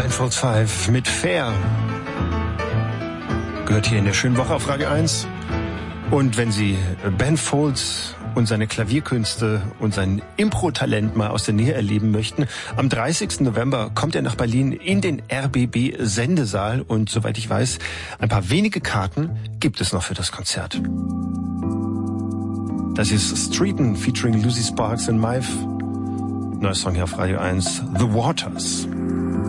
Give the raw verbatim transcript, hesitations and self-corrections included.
Ben Folds Five mit Fair. Gehört hier in der schönen Woche auf Radio eins. Und wenn Sie Ben Folds und seine Klavierkünste und sein Impro-Talent mal aus der Nähe erleben möchten, am dreißigsten November kommt er nach Berlin in den R B B-Sendesaal. Und soweit ich weiß, ein paar wenige Karten gibt es noch für das Konzert. Das ist Streeton featuring Lucy Sparks und Mive. Neuer Song hier auf Radio eins, The Waters.